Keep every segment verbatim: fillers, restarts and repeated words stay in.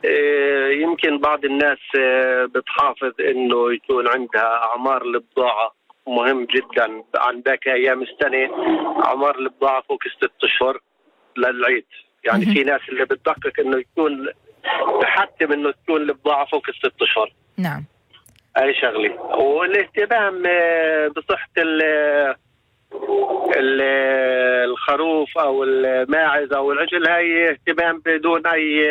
إيه، يمكن بعض الناس إيه، بتحافظ انه يكون عندها اعمار البضاعة مهم جدا. عندك ايام السنة اعمار البضاعة فوق ست اشهر للعيد، يعني في ناس اللي بتدقق انه يكون بحتم انه تكون البضاعة فوق الست اشهر. نعم. اي شغلة. والاهتمام إيه، بصحة ال- ال- الخروف او الماعز او العجل، هي اهتمام بدون اي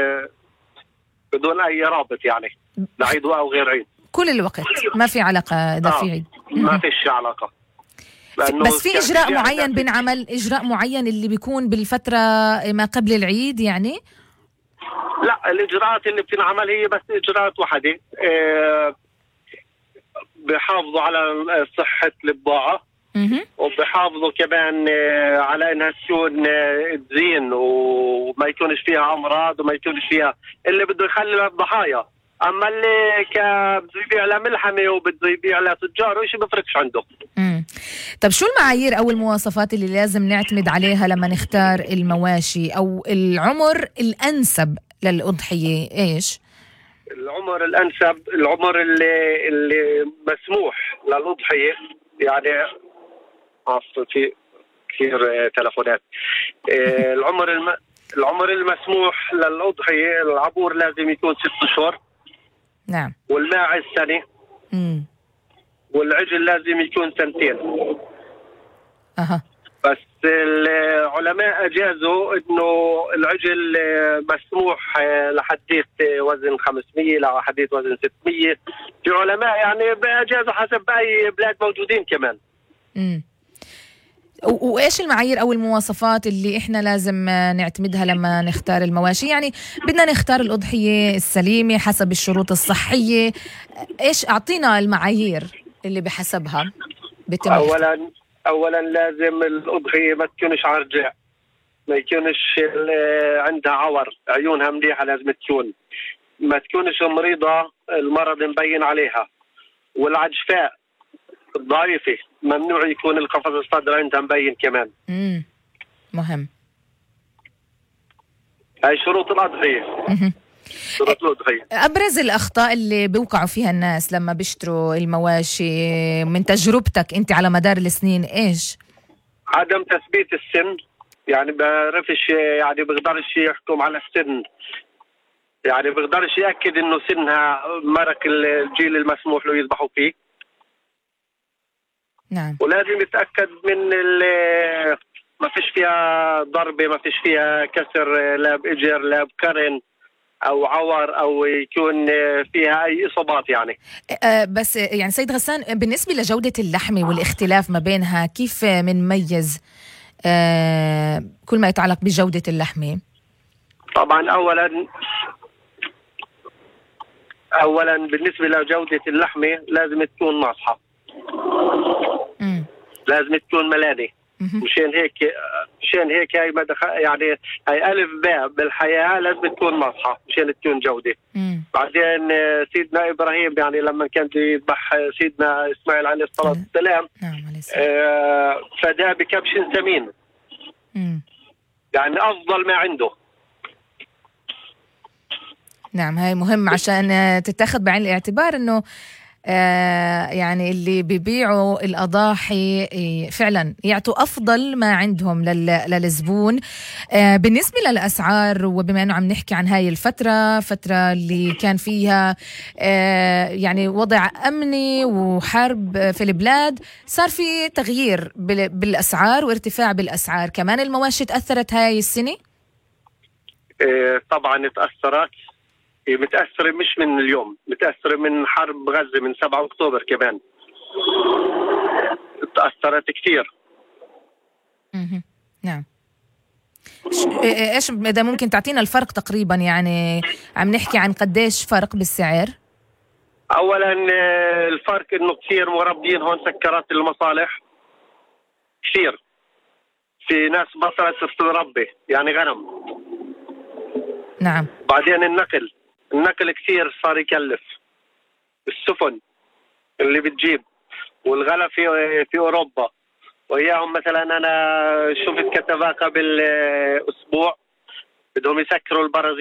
بدون اي رابط، يعني لعيد او غير عيد كل الوقت ما في علاقة إذا آه. في عيد. ما فيش علاقة. بس في إجراء معين بنعمل، إجراء معين اللي بيكون بالفترة ما قبل العيد يعني؟ لا، الإجراءات اللي بتنعمل هي بس إجراءات واحدة. اه بحافظوا على صحة البضاعة، وبحافظوا كمان اه على انها تكون اه تزين وما يكونش فيها امراض وما يكونش فيها اللي بده يخلي الضحايا. اما اللي بده يبيع له ملحمه وبده يبيع له تجار وشيء بفرقش عنده. امم طب شو المعايير او المواصفات اللي لازم نعتمد عليها لما نختار المواشي، او العمر الانسب للاضحيه ايش؟ العمر الانسب العمر اللي اللي مسموح للاضحيه، يعني عفوا في كثير تلفونات. العمر الم... العمر المسموح للاضحيه العبور لازم يكون ست اشهر. نعم. والماعز سنه. امم والعجل لازم يكون سنتين. اها. بس العلماء اجازوا انه العجل مسموح لحديث وزن خمسمية لحديث وزن ستمية. في علماء يعني باجازوا حسب اي بلاد موجودين كمان. امم وايش المعايير او المواصفات اللي احنا لازم نعتمدها لما نختار المواشي؟ يعني بدنا نختار الاضحيه السليمه حسب الشروط الصحيه، ايش اعطينا المعايير اللي بحسبها بتم؟ اولا اولا لازم الاضحيه ما تكونش عرجاء، ما يكونش عندها عور، عيونها مليحه لازم تكون، ما تكونش مريضه المرض مبين عليها، والعجفاء الضعيفه ممنوع يكون القفص الصدر عندها مبين كمان. امم مهم. هاي شروط الاضحيه. شروط الاضحيه. ابرز الاخطاء اللي بيوقعوا فيها الناس لما بيشتروا المواشي من تجربتك انت على مدار السنين ايش؟ عدم تثبيت السن، يعني بعرفش، يعني بيقدرش يحكم على السن، يعني بيقدرش ياكد انه سنها مرق الجيل المسموح له يذبحوا فيه. نعم. ولازم يتاكد من ما فيش فيها ضربه، ما فيش فيها كسر لا باجر لا بكرن او عور، او يكون فيها اي اصابات يعني. أه بس يعني سيد غسان، بالنسبه لجوده اللحمه والاختلاف ما بينها كيف بنميز أه كل ما يتعلق بجوده اللحمه؟ طبعا اولا اولا بالنسبه لجوده اللحمه لازم تكون ناصحه. امم لازم تكون ملانه. مشان هيك مشان هيك هاي مدخ... يعني هاي الف باء بالحياه لازم تكون ناصحه مشان تكون جوده. مم. بعدين سيدنا ابراهيم يعني لما كان يذبح سيدنا اسماعيل عليه الصلاه والسلام آه فداه بكبش ثمين. مم. يعني افضل ما عنده. نعم، هاي مهم عشان تتاخذ بعين الاعتبار انه آه يعني اللي بيبيعوا الأضاحي فعلا يعطوا أفضل ما عندهم للزبون. آه بالنسبة للأسعار، وبما أنه عم نحكي عن هاي الفترة، فترة اللي كان فيها آه يعني وضع أمني وحرب في البلاد، صار في تغيير بالأسعار وارتفاع بالأسعار. كمان المواشي تأثرت هاي السنة؟ آه طبعا تأثرت. هي متأثرة مش من اليوم، متأثرة من حرب غزة من سبعة أكتوبر كمان. تأثرت كثير. اها نعم. ايش اذا ممكن تعطينا الفرق تقريبا، يعني عم نحكي عن قديش فرق بالسعر؟ اولا الفرق انه كثير مربين هون سكرات المصالح كثير. في ناس بطلت تربي يعني غنم. نعم. بعدين النقل النقل كثير صار يكلف. السفن اللي بتجيب والغلا في في اوروبا، وياهم مثلا انا شفت كتبها قبل اسبوع بدهم يسكروا البرازيل.